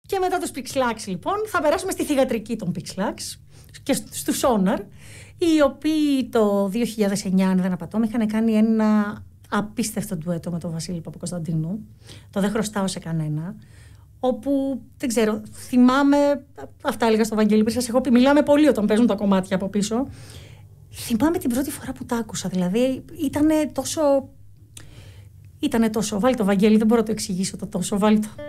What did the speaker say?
Και μετά τους Pixlax, λοιπόν, θα περάσουμε στη θυγατρική των Pixlax και στους Sonar, οι οποίοι το 2009, αν δεν απατώμε, είχαν κάνει ένα απίστευτο ντουέτο με τον Βασίλη Παπακοσταντίνου. Το «Δεν χρωστάω σε κανένα». Όπου, δεν ξέρω, θυμάμαι. Αυτά έλεγα στο Βαγγέλη πριν σας έχω πει. Μιλάμε πολύ όταν παίζουν τα κομμάτια από πίσω. Θυμάμαι την πρώτη φορά που τα άκουσα. Δηλαδή, ήτανε τόσο. Βάλει το, Βαγγέλη, δεν μπορώ να το εξηγήσω το τόσο. Βάλει το.